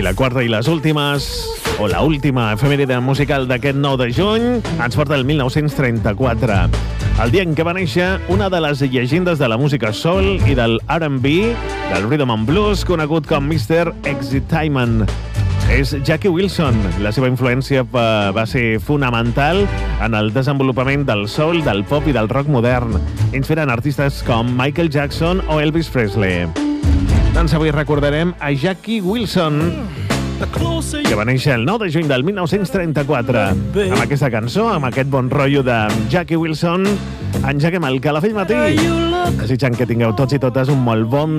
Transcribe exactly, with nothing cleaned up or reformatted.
I la quarta i les últimes, o la última efemèride musical d'aquest nou de juny, ens porta el mil nou-cents trenta-quatre. El dia en què va néixer una de les llegendes de la música soul i del R and B, del rhythm and blues, conegut com mister Excitement. És Jackie Wilson. La seva influència va ser fonamental en el desenvolupament del soul, del pop i del rock modern, inspirant artistes com Michael Jackson o Elvis Presley. Doncs avui recordarem a Jackie Wilson, que va néixer el nou de juny del mil nou-cents trenta-quatre. Amb aquesta cançó, amb aquest bon rotllo de Jackie Wilson, engeguem el Calafell Matí, desitjant que tingueu tots i totes un molt bon